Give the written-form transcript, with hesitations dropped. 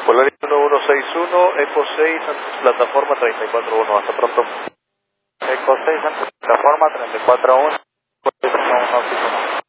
Polaris 1161, Eco 6, plataforma 341. Hasta pronto. Eco 6, plataforma 341.